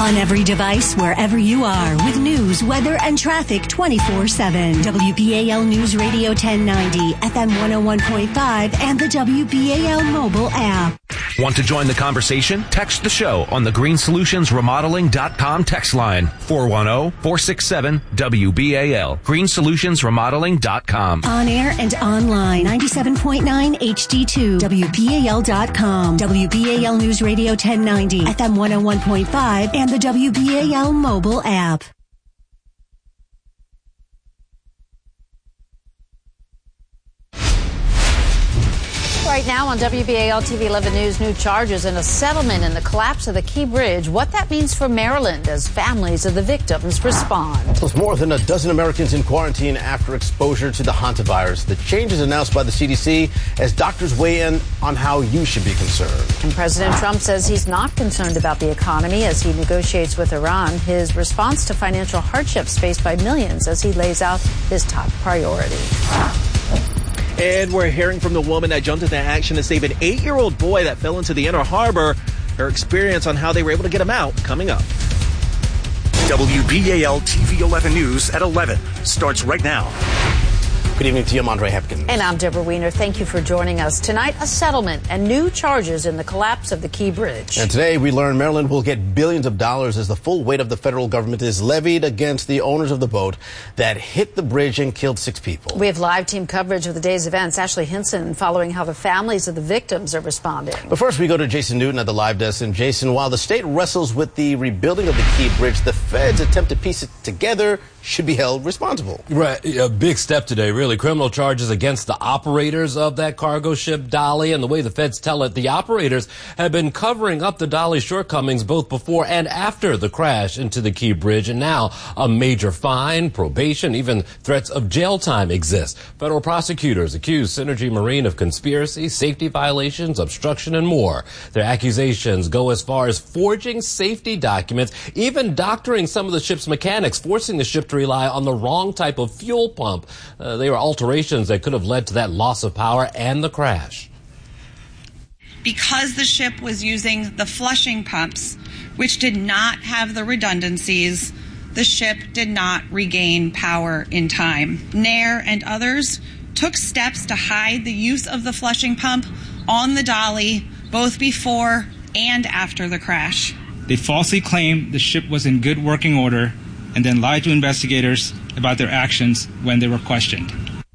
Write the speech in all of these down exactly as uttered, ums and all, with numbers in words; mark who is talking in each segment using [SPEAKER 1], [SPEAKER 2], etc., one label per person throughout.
[SPEAKER 1] On every device, wherever you are, with news, weather, and traffic twenty-four seven. W B A L News Radio ten ninety, F M one oh one point five, and the W B A L mobile app.
[SPEAKER 2] Want to join the conversation? Text the show on the green solutions remodeling dot com text line, four one zero, four six seven, W B A L. green solutions remodeling dot com.
[SPEAKER 1] On air and online, ninety-seven point nine H D two, W B A L dot com. W B A L News Radio ten ninety, F M one oh one point five, and the W B A L mobile app.
[SPEAKER 3] Right now on W B A L T V eleven News, new charges and a settlement in the collapse of the Key Bridge. What that means for Maryland as families of the victims respond.
[SPEAKER 4] With more than a dozen Americans in quarantine after exposure to the hantavirus. The changes announced by the C D C as doctors weigh in on how you should be concerned.
[SPEAKER 3] And President Trump says he's not concerned about the economy as he negotiates with Iran. His response to financial hardships faced by millions as he lays out his top priority.
[SPEAKER 5] And we're hearing from the woman that jumped into action to save an eight-year-old boy that fell into the Inner Harbor. Her experience on how they were able to get him out coming up.
[SPEAKER 6] W B A L T V eleven News at eleven starts right now.
[SPEAKER 4] Good evening to you. I'm Andre Hepkins.
[SPEAKER 3] And I'm Deborah Weiner. Thank you for joining us. Tonight, a settlement and new charges in the collapse of the Key Bridge.
[SPEAKER 4] And today, we learn Maryland will get billions of dollars as the full weight of the federal government is levied against the owners of the boat that hit the bridge and killed six people.
[SPEAKER 3] We have live team coverage of the day's events. Ashley Hinson following how the families of the victims are responding.
[SPEAKER 4] But first, we go to Jason Newton at the live desk. And Jason, while the state wrestles with the rebuilding of the Key Bridge, the feds attempt to piece it together should be held responsible.
[SPEAKER 7] Right. A big step today, really. Criminal charges against the operators of that cargo ship, Dolly. And the way the feds tell it, the operators have been covering up the Dolly shortcomings both before and after the crash into the Key Bridge. And now a major fine, probation, even threats of jail time exist. Federal prosecutors accuse Synergy Marine of conspiracy, safety violations, obstruction, and more. Their accusations go as far as forging safety documents, even doctoring some of the ship's mechanics, forcing the ship to rely on the wrong type of fuel pump. Uh, they were alterations that could have led to that loss of power and the crash.
[SPEAKER 8] Because the ship was using the flushing pumps, which did not have the redundancies, the ship did not regain power in time. Nair and others took steps to hide the use of the flushing pump on the Dolly, both before and after the crash.
[SPEAKER 9] They falsely claimed the ship was in good working order and then lied to investigators about their actions when they were questioned.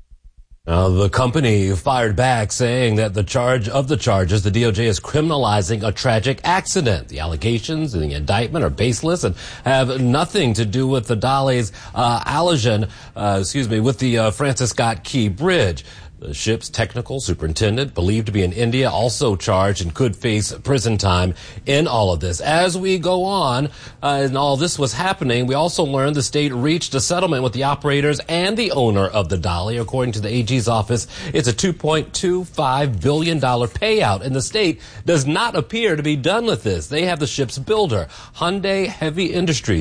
[SPEAKER 7] Uh, the company fired back, saying that the charge of the charges, the D O J is criminalizing a tragic accident. The allegations in the indictment are baseless and have nothing to do with the Dolly's uh, allusion, uh, excuse me, with the uh, Francis Scott Key Bridge. The ship's technical superintendent, believed to be in India, also charged and could face prison time in all of this. As we go on, uh, and all this was happening, we also learned the state reached a settlement with the operators and the owner of the Dolly. According to the A G's office, it's a two point two five billion dollars payout, and the state does not appear to be done with this. They have the ship's builder, Hyundai Heavy Industries,